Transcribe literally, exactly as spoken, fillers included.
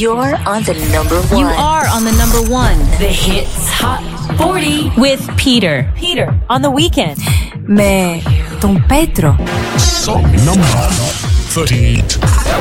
You're on the number one. You are on the number one. The Hits Hot forty with Peter. Peter on the weekend. Mais ton Pedro. Song number thirty-eight.